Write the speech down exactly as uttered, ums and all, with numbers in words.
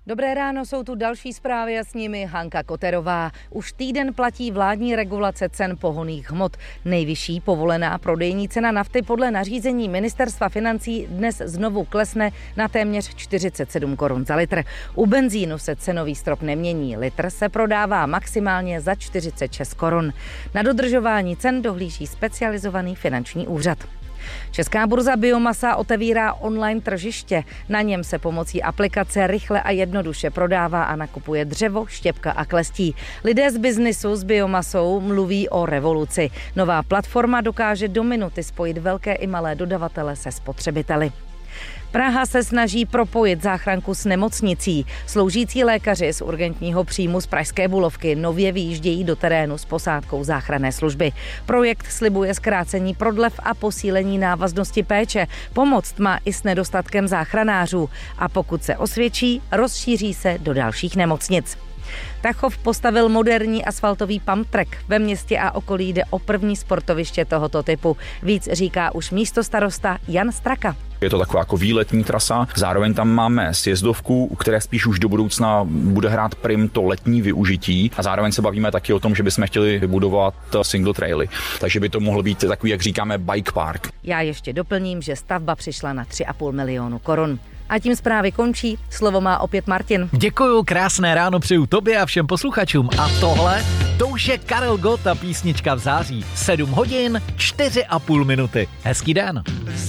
Dobré ráno, jsou tu další zprávy a s nimi Hanka Koterová. Už týden platí vládní regulace cen pohonných hmot. Nejvyšší povolená prodejní cena nafty podle nařízení Ministerstva financí dnes znovu klesne na téměř čtyřicet sedm korun za litr. U benzínu se cenový strop nemění. Litr se prodává maximálně za čtyřicet šest korun. Na dodržování cen dohlíží specializovaný finanční úřad. Česká burza Biomasa otevírá online tržiště. Na něm se pomocí aplikace rychle a jednoduše prodává a nakupuje dřevo, štěpka a klestí. Lidé z biznisu s biomasou mluví o revoluci. Nová platforma dokáže do minuty spojit velké i malé dodavatele se spotřebiteli. Praha se snaží propojit záchranku s nemocnicí. Sloužící lékaři z urgentního příjmu z pražské Bulovky nově vyjíždějí do terénu s posádkou záchranné služby. Projekt slibuje zkrácení prodlev a posílení návaznosti péče. Pomoct má i s nedostatkem záchranářů. A pokud se osvědčí, rozšíří se do dalších nemocnic. Tachov postavil moderní asfaltový pump track. Ve městě a okolí jde o první sportoviště tohoto typu. Víc říká už místostarosta Jan Straka. Je to taková jako výletní trasa, zároveň tam máme sjezdovku, u které spíš už do budoucna bude hrát prim to letní využití a zároveň se bavíme taky o tom, že bychom chtěli vybudovat single traily. Takže by to mohl být takový, jak říkáme, bike park. Já ještě doplním, že stavba přišla na tři a půl milionu korun. A tím zprávy končí. Slovo má opět Martin. Děkuju, krásné ráno přeju tobě a všem posluchačům. A tohle, to už je Karel Gott a písnička v září. sedm hodin, čtyři a půl minuty. Hezký den.